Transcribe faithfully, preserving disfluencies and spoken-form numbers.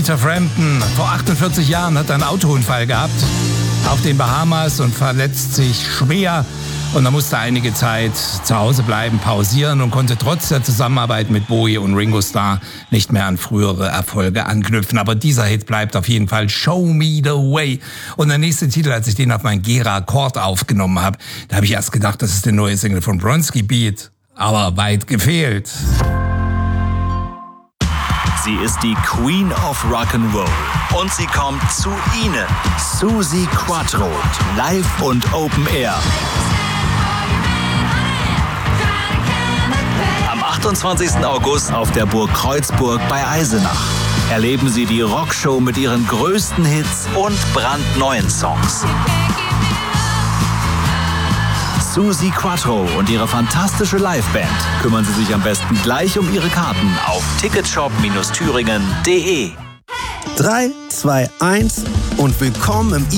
Peter Frampton. Vor achtundvierzig Jahren hat er einen Autounfall gehabt auf den Bahamas und verletzt sich schwer. Und er musste einige Zeit zu Hause bleiben, pausieren und konnte trotz der Zusammenarbeit mit Bowie und Ringo Starr nicht mehr an frühere Erfolge anknüpfen. Aber dieser Hit bleibt auf jeden Fall Show Me the Way. Und der nächste Titel, als ich den auf mein Gera-Chord aufgenommen habe, da habe ich erst gedacht, das ist der neue Single von Bronski Beat. Aber weit gefehlt. Sie ist die Queen of Rock'n'Roll und sie kommt zu Ihnen. Suzi Quatro, live und Open Air. Am achtundzwanzigsten August auf der Burg Kreuzburg bei Eisenach. Erleben Sie die Rockshow mit ihren größten Hits und brandneuen Songs. Suzi Quatro und ihre fantastische Liveband. Kümmern Sie sich am besten gleich um Ihre Karten auf ticketshop Bindestrich thüringen punkt de. drei, zwei, eins und willkommen im